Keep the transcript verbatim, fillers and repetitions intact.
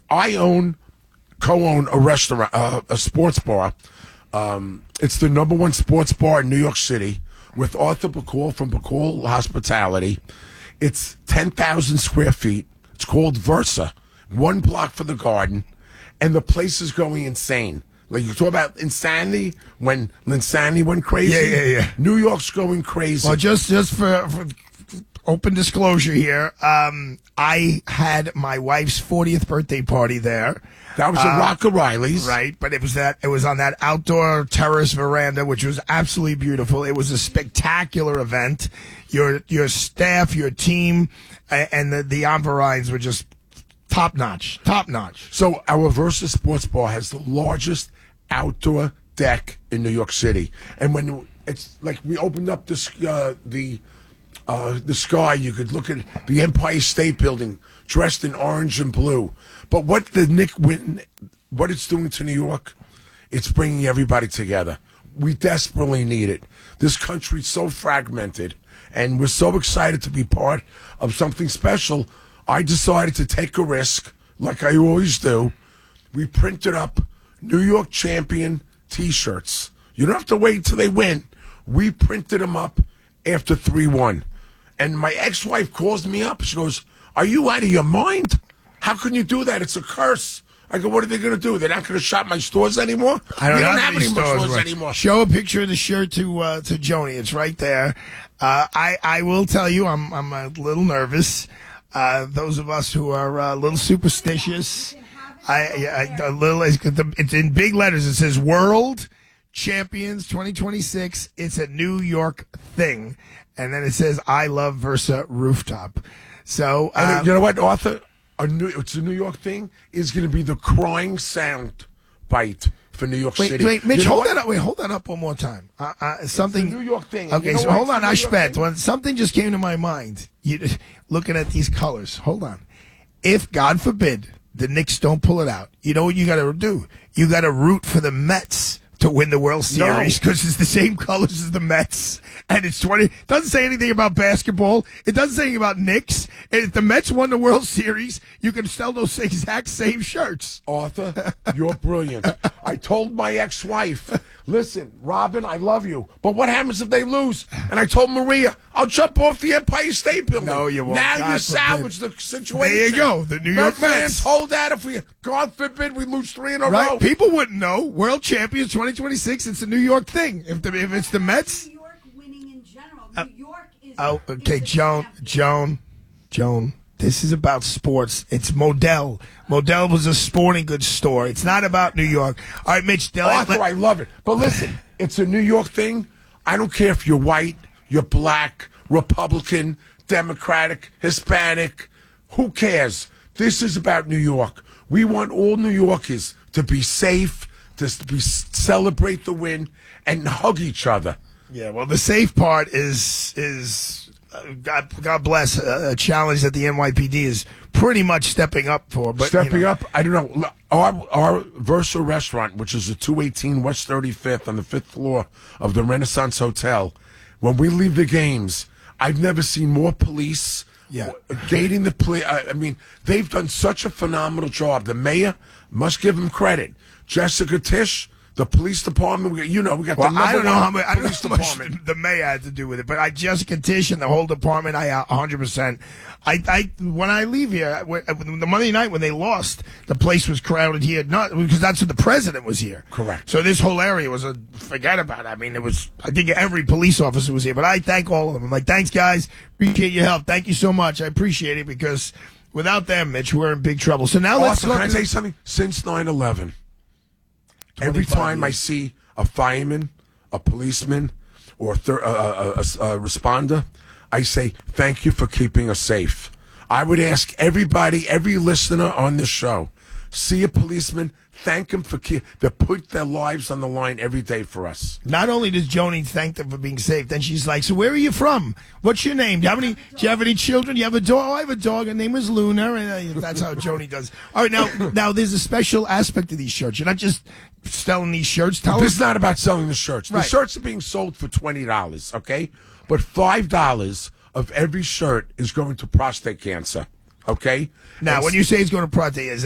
I own, co-own a restaurant, uh, a sports bar. Um, it's the number one sports bar in New York City with Arthur Bacall from Bacall Hospitality. It's ten thousand square feet. It's called Versa. One block for the Garden. And the place is going insane. Like you talk about insanity when Linsanity went crazy. Yeah, yeah, yeah. New York's going crazy. Well, just just for, for open disclosure here, um, I had my wife's fortieth birthday party there. That was at Uh, Rock O'Reilly's. Right, but it was that it was on that outdoor terrace veranda, which was absolutely beautiful. It was a spectacular event. Your your staff, your team, a- and the the environs were just top notch, top notch. So our Versa Sports Bar has the largest outdoor deck in New York City, and when it's like we opened up this uh, the uh, the sky, you could look at the Empire State Building dressed in orange and blue. But what the Nick Winton, what it's doing to New York, it's bringing everybody together. We desperately need it. This country's so fragmented, and we're so excited to be part of something special. I decided to take a risk, like I always do. We printed up New York champion T-shirts. You don't have to wait till they win. We printed them up after three one. And my ex-wife calls me up. She goes, "Are you out of your mind? How can you do that? It's a curse." I go, "What are they going to do? They're not going to shop my stores anymore? I don't, we don't have, have any any more stores, stores right. anymore." Show a picture of the shirt to uh, to Joni. It's right there. Uh, I I will tell you, I'm I'm a little nervous. Uh, those of us who are uh, a little superstitious, I, I a little. It's in big letters. It says "World Champions twenty twenty-six." It's a New York thing, and then it says "I love Versa Rooftop." So uh, And you know what, Arthur? A new, it's a New York thing. Is going to be the crying sound bite for New York Wait, City. wait, Mitch, You know hold what? that up. Wait, hold that up one more time. Uh, uh, something. It's a New York thing. Okay, You know so what? hold on, It's a New York Ashbet. thing. When something just came to my mind, you looking at these colors. Hold on. If God forbid the Knicks don't pull it out, you know what you got to do? You got to root for the Mets to win the World Series because it's the same colors as the Mets, and it's twenty. It doesn't say anything about basketball. It doesn't say anything about Knicks. And if the Mets won the World Series, you can sell those exact same shirts. Arthur, you're brilliant. I told my ex-wife, "Listen, Robin, I love you, but what happens if they lose?" And I told Maria, "I'll jump off the Empire State Building." No, you won't. Now God you forbid. salvage the situation. There you go. The New York Met fans Mets. hold that if we, God forbid, we lose three in a Right? row. People wouldn't know. World Champions twenty twenty-six. It's a New York thing. If the, if it's the Mets. New York winning in general. New York is. Oh, okay, is the Joan, champion. Joan, Joan. This is about sports. It's Modell. Modell was a sporting goods store. It's not about New York. All right, Mitch. Let, Arthur, let- I love it. But listen, it's a New York thing. I don't care if you're white, you're black, Republican, Democratic, Hispanic. Who cares? This is about New York. We want all New Yorkers to be safe, to be, celebrate the win, and hug each other. yeah. Well, the safe part is is uh, God. God bless uh, a challenge that the N Y P D is pretty much stepping up for. But Stepping you know, up, I don't know. Look, Our, our Versa restaurant, which is at two eighteen West thirty-fifth on the fifth floor of the Renaissance Hotel, when we leave the games, I've never seen more police Yeah. gating the play. I, I mean, they've done such a phenomenal job. The mayor must give them credit. Jessica Tisch, the police department, we, you know, we got Well, the number I don't know one how much, I don't know police how much department. the mayor had to do with it, but I Jessica Tisch and the whole department, I uh, one hundred percent. I, I, when I leave here, when, the Monday night when they lost, the place was crowded here, not because that's when the president was here. Correct. So this whole area was a forget about it. I mean, it was. I think every police officer was here, but I thank all of them. I'm like, thanks, guys. Appreciate your help. Thank you so much. I appreciate it because without them, Mitch, we're in big trouble. So now let's Arthur, look. can I at- tell you something? Since nine eleven, every time I years. see a fireman, a policeman, or a, thir- a, a, a, a responder, I say, thank you for keeping us safe. I would ask everybody, every listener on this show, see a policeman, thank them for keep, they put their lives on the line every day for us. Not only does Joni thank them for being safe, then she's like, "So where are you from? What's your name? Do you have any? Do you have any children? Do you have a dog? Oh, I have a dog. Her name is Luna." And uh, that's how Joni does. All right, now, now there's a special aspect to these shirts. You're not just selling these shirts. Tell This us. is not about selling the shirts. The Right. shirts are being sold for twenty dollars, okay? But five dollars of every shirt is going to prostate cancer, okay? Now, And when you say it's going to prostate, is